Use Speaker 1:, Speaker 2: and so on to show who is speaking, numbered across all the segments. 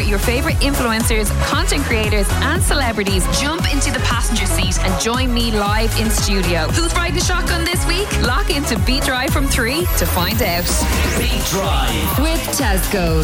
Speaker 1: your favourite influencers, content creators and celebrities jump into the passenger seat and join me live in studio. Who's riding shotgun this week? Lock into Beat Drive from 3 to find out.
Speaker 2: Beat Drive
Speaker 3: with Tesco.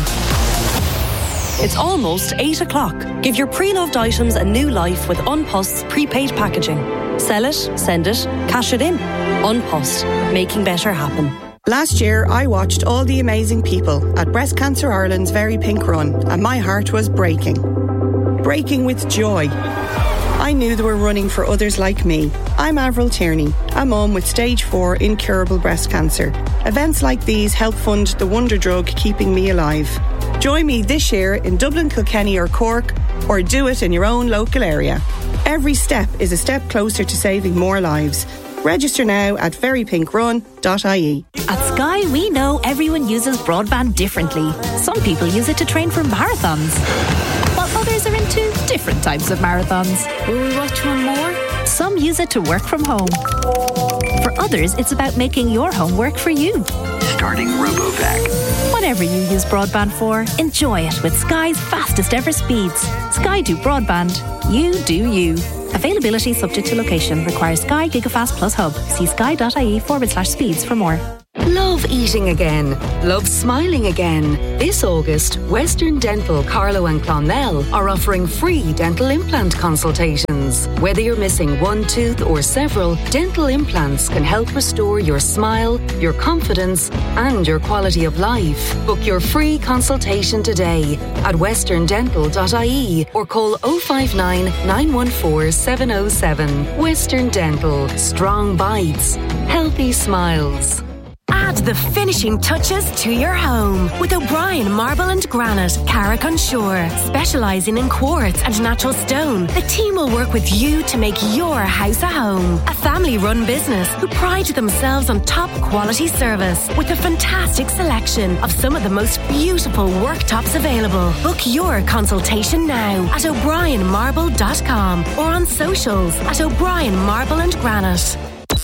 Speaker 4: It's almost 8 o'clock. Give your pre-loved items a new life with Unpost's prepaid packaging. Sell it, send it, cash it in. Unpost, making better happen.
Speaker 5: Last year, I watched all the amazing people at Breast Cancer Ireland's Very Pink Run, and my heart was breaking. Breaking with joy. I knew they were running for others like me. I'm Avril Tierney, a mum with stage 4 incurable breast cancer. Events like these help fund the wonder drug keeping me alive. Join me this year in Dublin, Kilkenny or Cork, or do it in your own local area. Every step is a step closer to saving more lives. Register now at verypinkrun.ie.
Speaker 6: At Sky, we know everyone uses broadband differently. Some people use it to train for marathons, while others are into different types of marathons.
Speaker 3: Will we watch one more?
Speaker 6: Some use it to work from home. For others, it's about making your home work for you.
Speaker 2: Starting RoboVac.
Speaker 6: Whatever you use broadband for, enjoy it with Sky's fastest ever speeds. Sky do broadband. You do you. Availability subject to location. Requires Sky Gigafast Plus Hub. See sky.ie/speeds for more.
Speaker 3: Love eating again. Love smiling again. This August, Western Dental Carlow and Clonmel are offering free dental implant consultations. Whether you're missing one tooth or several, dental implants can help restore your smile, your confidence and your quality of life. Book your free consultation today at westerndental.ie or call 059 914 707. Western Dental. Strong bites. Healthy smiles.
Speaker 7: Add the finishing touches to your home with O'Brien Marble and Granite, Carrick-on-Shore. Specialising in quartz and natural stone, the team will work with you to make your house a home. A family-run business who pride themselves on top quality service with a fantastic selection of some of the most beautiful worktops available. Book your consultation now at o'brienmarble.com or on socials at O'Brien Marble and Granite.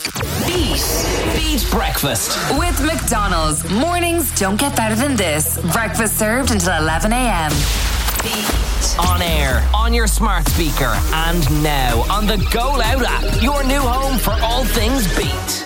Speaker 2: Beat Breakfast
Speaker 3: with McDonald's. Mornings don't get better than this. Breakfast served until 11 a.m.
Speaker 2: Beat. On air, on your smart speaker, and now on the Go Loud app. Your new home for all things Beat.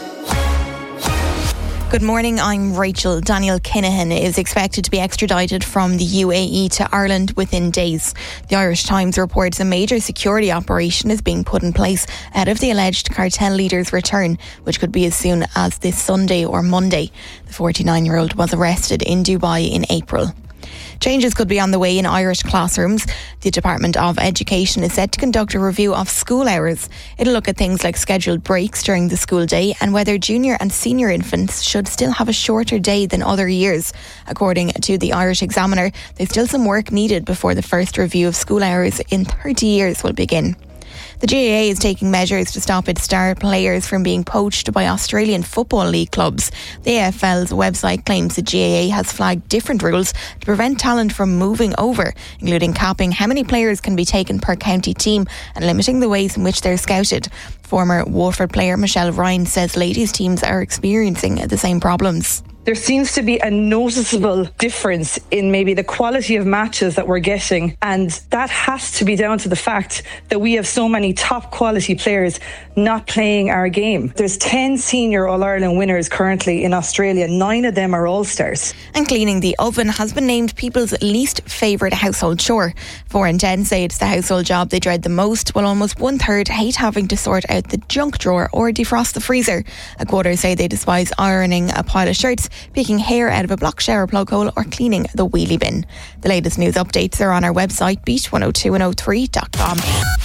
Speaker 8: Good morning, I'm Rachel. Daniel Kinahan is expected to be extradited from the UAE to Ireland within days. The Irish Times reports a major security operation is being put in place ahead of the alleged cartel leader's return, which could be as soon as this Sunday or Monday. The 49-year-old was arrested in Dubai in April. Changes could be on the way in Irish classrooms. The Department of Education is set to conduct a review of school hours. It'll look at things like scheduled breaks during the school day and whether junior and senior infants should still have a shorter day than other years. According to the Irish Examiner, there's still some work needed before the first review of school hours in 30 years will begin. The GAA is taking measures to stop its star players from being poached by Australian Football League clubs. The AFL's website claims the GAA has flagged different rules to prevent talent from moving over, including capping how many players can be taken per county team and limiting the ways in which they're scouted. Former Waterford player Michelle Ryan says ladies' teams are experiencing the same problems.
Speaker 9: There seems to be a noticeable difference in maybe the quality of matches that we're getting, and that has to be down to the fact that we have so many top quality players not playing our game. There's 10 senior All-Ireland winners currently in Australia. 9 of them are All-Stars.
Speaker 8: And cleaning the oven has been named people's least favourite household chore. 4 in 10 say it's the household job they dread the most, while almost 1/3 hate having to sort out the junk drawer or defrost the freezer. A quarter say they despise ironing a pile of shirts, picking hair out of a block shower plug hole or cleaning the wheelie bin. The latest news updates are on our website beat102103.com.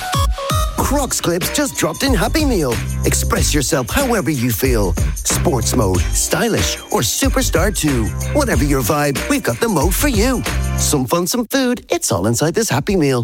Speaker 10: Crocs clips just dropped in Happy Meal. Express yourself however you feel. Sports mode, stylish or superstar too. Whatever your vibe, we've got the mode for you. Some fun, some food, it's all inside this Happy Meal.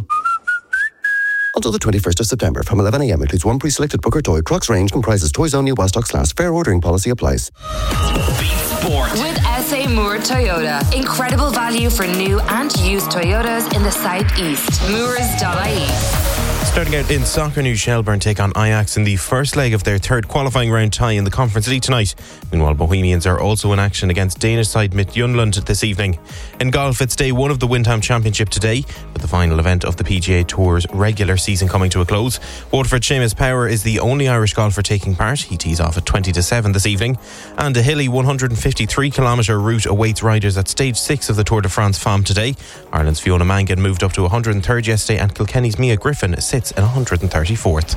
Speaker 10: Until the 21st of September from 11 a.m. includes one pre-selected book or toy. Crocs range comprises toys only while stocks last. Fair ordering policy applies.
Speaker 2: Beat Sport
Speaker 3: with SA Moore Toyota. Incredible value for new and used Toyotas in the southeast. Moores.ie.
Speaker 11: Starting out in soccer news, Shelbourne take on Ajax in the first leg of their third qualifying round tie in the Conference League tonight. Meanwhile, Bohemians are also in action against Danish side Midtjylland this evening. In golf, it's day one of the Windham Championship today, with the final event of the PGA Tour's regular season coming to a close. Waterford's Seamus Power is the only Irish golfer taking part. He tees off at 20-7 this evening. And a hilly 153-kilometre route awaits riders at stage 6 of the Tour de France FAM today. Ireland's Fiona Mangan moved up to 103rd yesterday, and Kilkenny's Mia Griffin sits at 134th.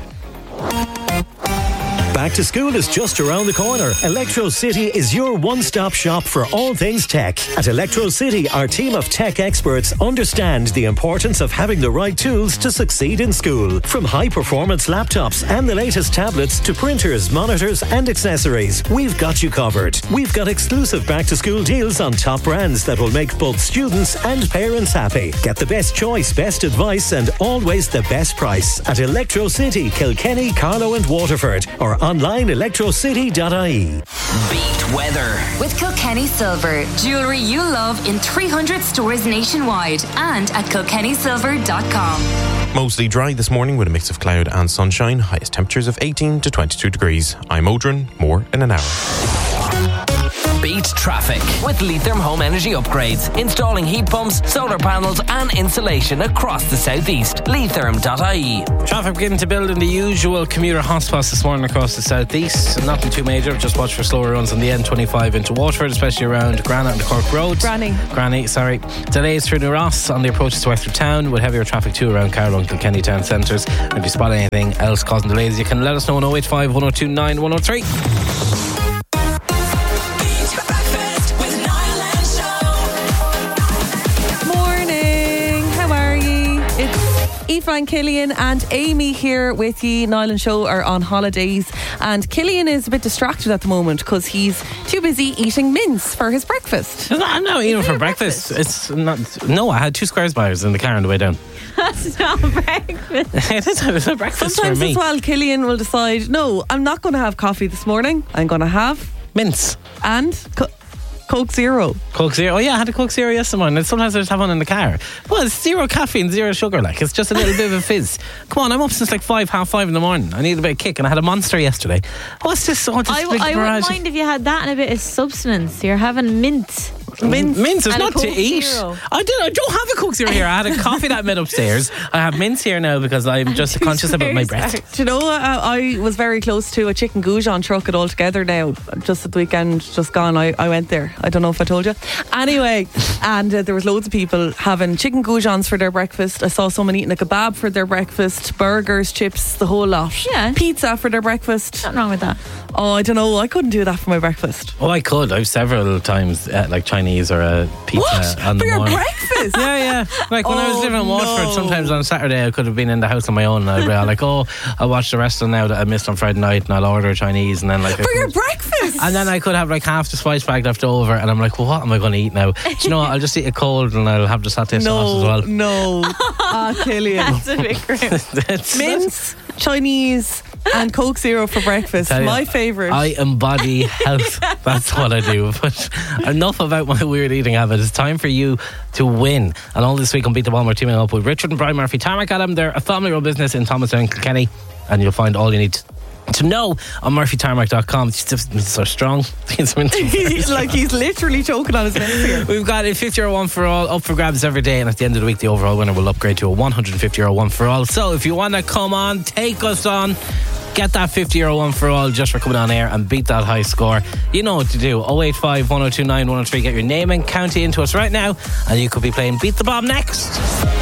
Speaker 12: Back to school is just around the corner. Electro City is your one-stop shop for all things tech. At Electro City, our team of tech experts understand the importance of having the right tools to succeed in school. From high-performance laptops and the latest tablets to printers, monitors and accessories, we've got you covered. We've got exclusive back-to-school deals on top brands that will make both students and parents happy. Get the best choice, best advice and always the best price at Electro City, Kilkenny, Carlow and Waterford, or online electrocity.ie.
Speaker 2: Beat weather
Speaker 1: with Kilkenny Silver. Jewellery you love in 300 stores nationwide and at kilkennysilver.com.
Speaker 11: Mostly dry this morning with a mix of cloud and sunshine. Highest temperatures of 18 to 22 degrees. I'm Odrin. More in an hour.
Speaker 2: Beat traffic with Leitrim Home Energy Upgrades. Installing heat pumps, solar panels and insulation across the southeast. Leitrim.ie.
Speaker 13: Traffic beginning to build in the usual commuter hotspots this morning across the southeast. Nothing too major, just watch for slower runs on the N25 into Waterford, especially around Granite and the Cork Road. Granny, sorry. Delays through New Ross on the approaches to Wexford Town, with heavier traffic too around Carlow and Kilkenny town centres. And if you spot anything else causing delays, you can let us know on 085 102 9103.
Speaker 14: Aoife and Killian and Amy here with you. Niall and Show are on holidays, and Killian is a bit distracted at the moment because he's too busy eating mince for his breakfast.
Speaker 13: I'm not eating for breakfast. It's not. No, I had 2 squares bars in the car on the way down.
Speaker 14: That's not breakfast.
Speaker 13: It is a breakfast
Speaker 14: Sometimes
Speaker 13: for me.
Speaker 14: as well, Killian will decide, no, I'm not going to have coffee this morning. I'm going to have
Speaker 13: mince
Speaker 14: and Coke Zero.
Speaker 13: Coke Zero. Oh yeah, I had a Coke Zero yesterday morning. And sometimes I just have one in the car. Well, it's 0 caffeine, 0 sugar. Like, it's just a little bit of a fizz. Come on, I'm up since like 5:30 in the morning. I need a bit of kick, and I had a Monster yesterday. What's this?
Speaker 15: I wouldn't mind if you had that and a bit of substance. You're having mint.
Speaker 13: Mince is not to eat.
Speaker 15: Zero.
Speaker 13: I don't have a Coke Zero here. I had a coffee that I made upstairs. I have mince here now because I'm just conscious about my breath.
Speaker 14: Do you know what? I was very close to a chicken goujon truck it all together now. Just at the weekend, just gone, I went there. I don't know if I told you. Anyway, and there was loads of people having chicken goujons for their breakfast. I saw someone eating a kebab for their breakfast, burgers, chips, the whole lot.
Speaker 15: Yeah.
Speaker 14: Pizza for their breakfast.
Speaker 15: Nothing wrong with that.
Speaker 14: Oh, I don't know. I couldn't do that for my breakfast.
Speaker 13: Oh, I could. I've several times like Chinese or a pizza
Speaker 14: what?
Speaker 13: on the
Speaker 14: For your
Speaker 13: morning.
Speaker 14: breakfast?
Speaker 13: Yeah. Like when I was living in Waterford, sometimes on Saturday I could have been in the house on my own, and I'd be like, oh, I'll watch the wrestling now that I missed on Friday night, and I'll order Chinese, and then like
Speaker 14: for your breakfast.
Speaker 13: And then I could have like half the spice bag left over, and I'm like, well, what am I going to eat now? Do you know what? I'll just eat it cold, and I'll have the satay sauce as well.
Speaker 14: No, Killian.
Speaker 15: That's a bit grim.
Speaker 14: Mince, Chinese and Coke Zero for breakfast. My favourite.
Speaker 13: I embody health. That's what I do. But enough about my weird eating habit. It's time for you to win. And all this week on Beat the Bomb, we're teaming up with Richard and Brian Murphy Tarmac Adam. They're a family-run business in Thomastown, Kilkenny, and you'll find all you need to know on murphytarmac.com. It's just so strong.
Speaker 14: He's literally choking on his mince here.
Speaker 13: We've got a €50 one for all up for grabs every day, and at the end of the week the overall winner will upgrade to a €150 one for all. So if you want to come on, take us on, get that €50 one for all just for coming on air and beat that high score, you know what to do. 085 1029 103. Get your name and county into us right now, and you could be playing Beat the Bomb next.